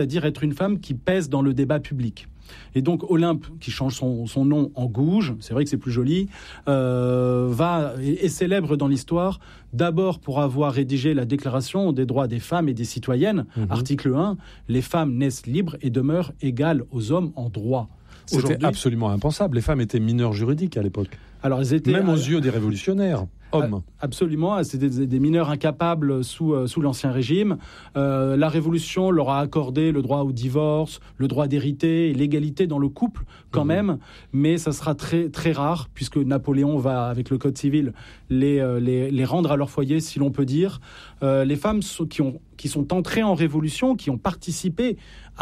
c'est-à-dire être une femme qui pèse dans le débat public. Et donc Olympe, qui change son nom en Gouge, c'est vrai que c'est plus joli, est célèbre dans l'histoire, d'abord pour avoir rédigé la Déclaration des droits des femmes et des citoyennes, article 1, les femmes naissent libres et demeurent égales aux hommes en droit. C'était absolument impensable, les femmes étaient mineures juridiques à l'époque. Alors, elles étaient, même aux yeux des révolutionnaires, hommes. Absolument, c'était des mineurs incapables sous l'Ancien Régime. La Révolution leur a accordé le droit au divorce, le droit d'hériter, l'égalité dans le couple quand même, mais ça sera très, très rare, puisque Napoléon va, avec le Code civil, les rendre à leur foyer, si l'on peut dire. Les femmes qui sont entrées en Révolution, qui ont participé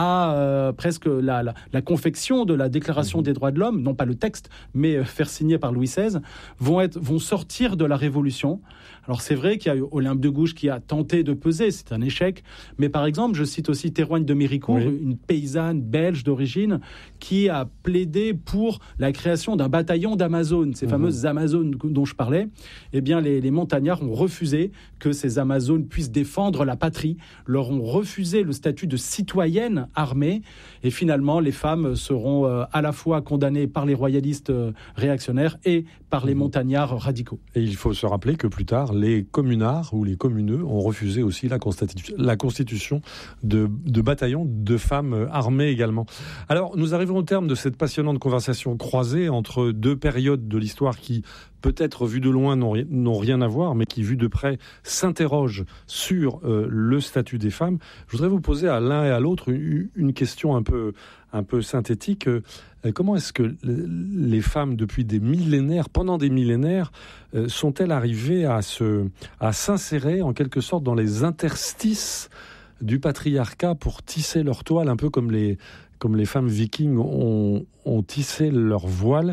à presque la confection de la Déclaration des droits de l'homme, non pas le texte, mais faire signer par Louis XVI, vont sortir de la Révolution. Alors c'est vrai qu'il y a eu Olympe de Gouges qui a tenté de peser, c'est un échec, mais par exemple, je cite aussi Théroigne de Méricourt, une paysanne belge d'origine, qui a plaidé pour la création d'un bataillon d'Amazones, ces fameuses Amazones dont je parlais. Eh bien, les montagnards ont refusé que ces Amazones puissent défendre la patrie, leur ont refusé le statut de citoyenne armée, et finalement, les femmes seront à la fois condamnées par les royalistes réactionnaires et par les montagnards radicaux. Et il faut se rappeler que plus tard, les communards ou les communeux ont refusé aussi la constitution de bataillons de femmes armées également. Alors, nous arrivons au terme de cette passionnante conversation croisée entre deux périodes de l'histoire qui, peut-être vues de loin, n'ont rien à voir, mais qui, vues de près, s'interrogent sur le statut des femmes. Je voudrais vous poser à l'un et à l'autre une question un peu synthétique. Comment est-ce que les femmes, depuis des millénaires, pendant des millénaires, sont-elles arrivées à s'insérer en quelque sorte dans les interstices du patriarcat pour tisser leur toile, un peu comme les femmes vikings ont tissé leur voile,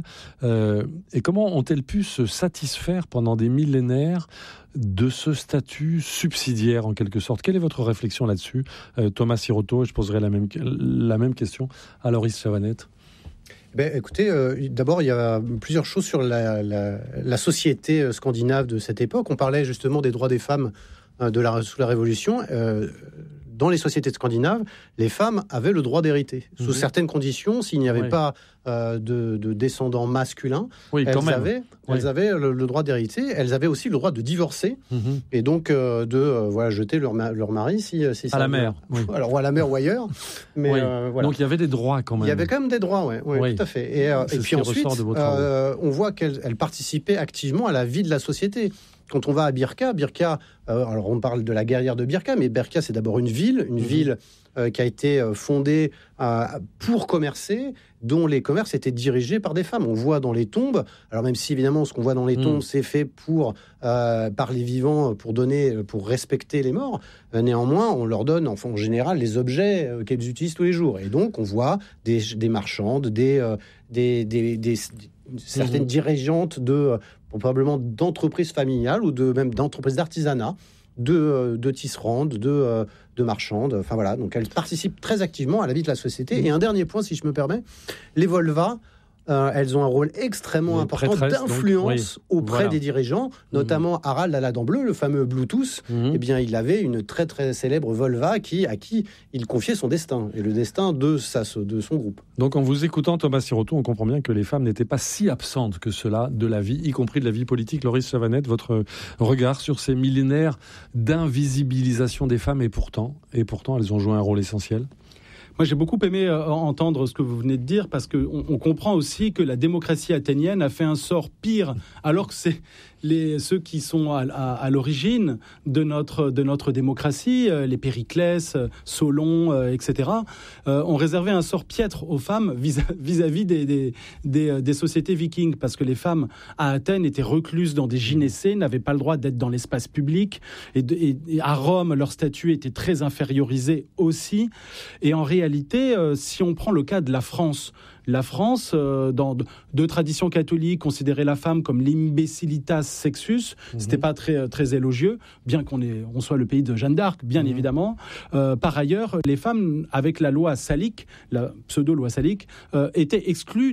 et comment ont-elles pu se satisfaire pendant des millénaires de ce statut subsidiaire en quelque sorte? Quelle est votre réflexion là-dessus, Thomas Sirotto? Je poserai la même question à Loris Chavanette. Écoutez, d'abord, il y a plusieurs choses sur la société scandinave de cette époque. On parlait justement des droits des femmes sous la Révolution. Dans les sociétés scandinaves, les femmes avaient le droit d'hériter. Sous certaines conditions, s'il n'y avait pas de descendants masculins, elles avaient le droit d'hériter. Elles avaient aussi le droit de divorcer et donc de jeter leur mari si à la mer. Alors, ou à la mer ou ailleurs. Mais, voilà. Donc il y avait des droits quand même. Il y avait quand même des droits, oui. Tout à fait. Et puis ensuite, on voit qu'elles participaient activement à la vie de la société. Quand on va à Birka, alors on parle de la guerrière de Birka, mais Birka c'est d'abord une ville qui a été fondée pour commercer, dont les commerces étaient dirigés par des femmes. On voit dans les tombes, alors même si évidemment ce qu'on voit dans les tombes c'est fait par les vivants pour respecter les morts, néanmoins on leur donne en général les objets qu'elles utilisent tous les jours. Et donc on voit des marchandes, certaines dirigeantes probablement d'entreprises familiales ou même d'entreprises d'artisanat, de tisserandes, de marchandes. Enfin voilà, donc elles participent très activement à la vie de la société. Et un dernier point, si je me permets, les Volva, elles ont un rôle extrêmement important d'influence auprès des dirigeants, notamment Harald à la dent bleue, le fameux Bluetooth. Eh bien, il avait une très très célèbre Volva à qui il confiait son destin et le destin de son groupe. Donc, en vous écoutant, Thomas Sirotto, on comprend bien que les femmes n'étaient pas si absentes que cela de la vie, y compris de la vie politique. Loris Chavanette, votre regard sur ces millénaires d'invisibilisation des femmes, et pourtant, elles ont joué un rôle essentiel. Moi, j'ai beaucoup aimé entendre ce que vous venez de dire, parce qu'on comprend aussi que la démocratie athénienne a fait un sort pire, alors que c'est ceux qui sont à l'origine de notre démocratie, les Périclès, Solon, etc., ont réservé un sort piètre aux femmes vis-à-vis des sociétés vikings, parce que les femmes à Athènes étaient recluses dans des gynécées, n'avaient pas le droit d'être dans l'espace public, et à Rome, leur statut était très infériorisé aussi. Et en réalité, si on prend le cas de la France, la France, dans deux traditions catholiques, considérait la femme comme l'imbecilitas sexus. C'était pas très, très élogieux, bien on soit le pays de Jeanne d'Arc, bien évidemment. Par ailleurs, les femmes, avec la loi salique, la pseudo-loi salique, étaient exclues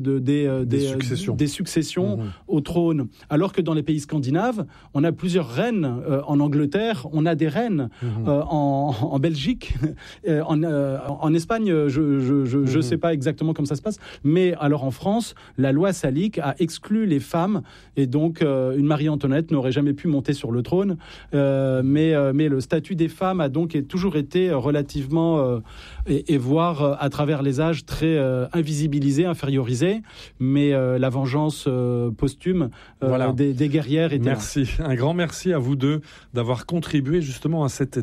des successions au trône. Alors que dans les pays scandinaves, on a plusieurs reines. En Angleterre, on a des reines. En Belgique, en Espagne, je sais pas exactement comment ça se passe. Mais alors en France, la loi salique a exclu les femmes. Et donc, une Marie-Antoinette n'aurait jamais pu monter sur le trône. Mais le statut des femmes a donc toujours été relativement, et voire à travers les âges, très invisibilisé, infériorisé. Mais la vengeance posthume des guerrières était Merci. Un grand merci à vous deux d'avoir contribué justement à cette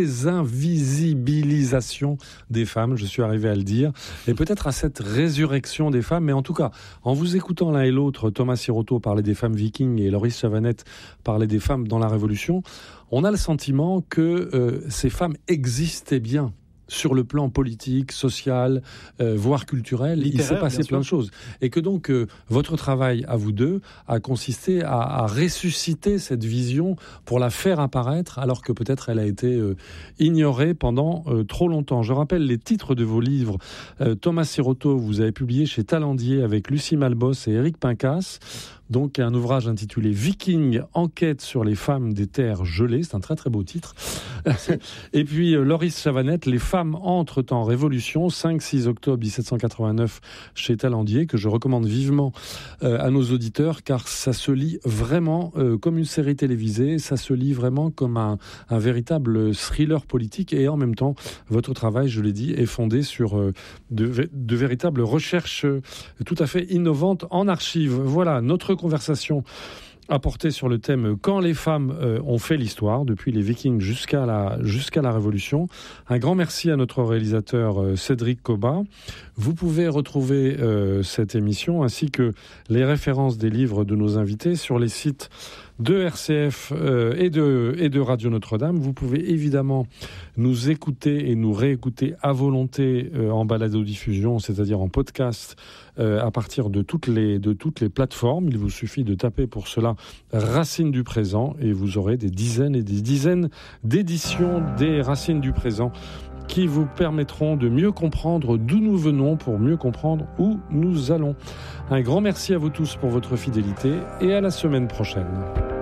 désinvisibilisation des femmes, je suis arrivé à le dire, et peut-être à cette résurrection des femmes. Mais en tout cas, en vous écoutant l'un et l'autre, Thomas Siroto parlait des femmes vikings et Loris Chavanette parlait des femmes dans la Révolution, on a le sentiment que ces femmes existaient bien. Sur le plan politique, social, voire culturel, il s'est passé plein de choses. Et que donc, votre travail à vous deux a consisté à ressusciter cette vision pour la faire apparaître, alors que peut-être elle a été ignorée pendant trop longtemps. Je rappelle les titres de vos livres. Thomas Siroto, vous avez publié chez Talendier avec Lucie Malbos et Éric Pincas. Donc un ouvrage intitulé Viking, enquête sur les femmes des terres gelées, c'est un très très beau titre. Et puis Loris Chavanette, Les femmes entrent en révolution, 5-6 octobre 1789 chez Talendier, que je recommande vivement à nos auditeurs, car ça se lit vraiment comme une série télévisée, ça se lit vraiment comme un véritable thriller politique, et en même temps votre travail, je l'ai dit, est fondé sur de véritables recherches tout à fait innovantes en archives. Voilà, notre conversation a porté sur le thème « Quand les femmes ont fait l'histoire », depuis les Vikings jusqu'à la Révolution. Un grand merci à notre réalisateur Cédric Cobat. Vous pouvez retrouver cette émission ainsi que les références des livres de nos invités sur les sites de RCF et de Radio Notre-Dame. Vous pouvez évidemment nous écouter et nous réécouter à volonté en balado-diffusion, c'est-à-dire en podcast, à partir de toutes les plateformes. Il vous suffit de taper pour cela Racines du présent et vous aurez des dizaines et des dizaines d'éditions des Racines du présent qui vous permettront de mieux comprendre d'où nous venons pour mieux comprendre où nous allons. Un grand merci à vous tous pour votre fidélité et à la semaine prochaine.